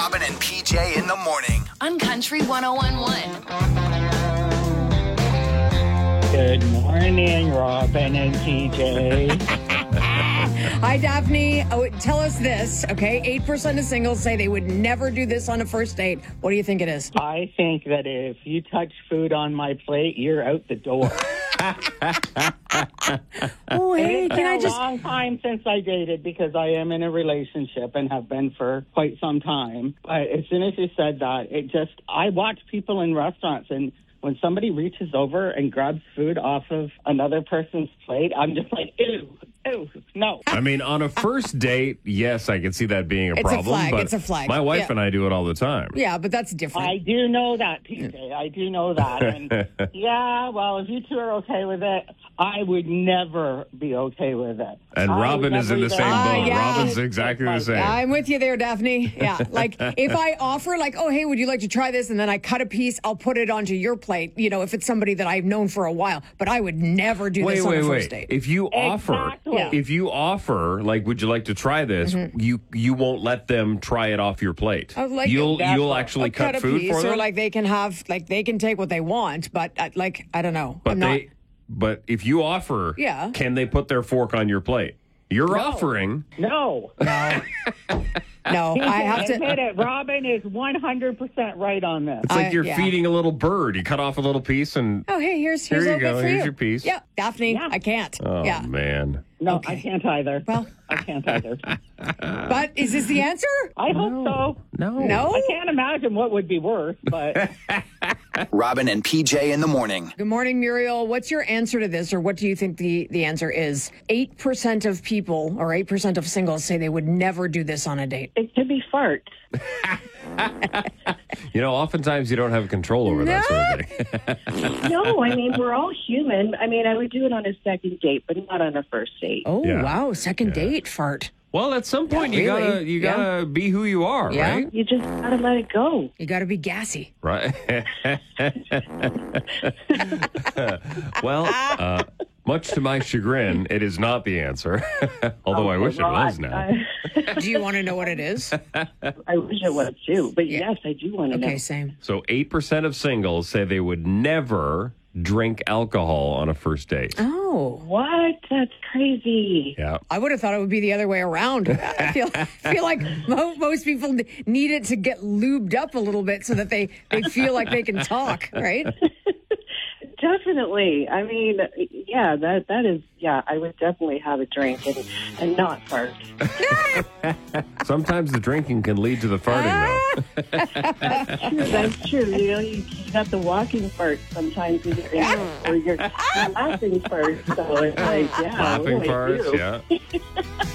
Robin and PJ in the morning. On Country 101.1. Good morning, Robin and PJ. Hi, Daphne. Oh, tell us this, okay? 8% of singles say they would never do this on a first date. What do you think it is? I think that if you touch food on my plate, you're out the door. Oh, hey, It's can I been just... a long time since I dated because I am in a relationship and have been for quite some time. But as soon as you said that, I watch people in restaurants, and when somebody reaches over and grabs food off of another person's plate, I'm just like, ew, no. I mean, on a first date, yes, I can see that being a It's a problem. flag, But it's a flag. my wife Yeah. and I do it all the time. Yeah, but that's different. I do know that, PJ. I do know that. And yeah, well, if you two are okay with it, I would never be okay with it. And I would Robin is never in the even- same boat. yeah. Robin's exactly the same. I'm with you there, Daphne. Yeah, like if I offer, like, oh, hey, would you like to try this? And then I cut a piece, I'll put it onto your plate, if it's somebody that I've known for a while. But I would never do this on a first date. If you offer, like, would you like to try this? You won't let them try it off your plate. Oh, like- You'll actually I'll cut cut a food piece, for them. or like they can have, like they can take what they want, but I don't know. But if you offer, Yeah. can they put their fork on your plate? You're offering. No. No, I have Admit to. it. Robin is 100% right on this. It's like you're yeah. feeding a little bird. You cut off a little piece and Oh, hey, here's Here a you little go. bit for Here's you. your piece. Yeah, Daphne, Yeah. I can't. oh yeah, man. No, Okay. I can't either. Well- I can't either. but is this the answer? I hope so. No. I can't imagine what would be worse, but Robin and PJ in the morning. Good morning, Muriel. What's your answer to this, or what do you think the answer is? 8% of people, or 8% of singles, say they would never do this on a date. it could be farts. Oftentimes you don't have control over that sort of thing. No, I mean, we're all human. I mean, I would do it on a second date, but not on a first date. Oh, Yeah. wow, second date fart. Well, at some point really. you gotta be who you are, Yeah. right? You just gotta let it go. You got to be gassy. Right. Well, much to my chagrin, it is not the answer. Although I wish it was now. Do you want to know what it is? I wish it was too, but yes, I do want to know. Okay, same. So 8% of singles say they would never drink alcohol on a first date. Oh, What? That's crazy. Yeah. I would have thought it would be the other way around. I feel like most people need it to get lubed up a little bit so that they feel like they can talk, right? Definitely. I mean, yeah, that is, yeah, I would definitely have a drink and not fart. Sometimes the drinking can lead to the farting, though. That's true. You got the walking fart sometimes, or you're laughing fart. So it's like, yeah, Laughing what do I farts, do? yeah.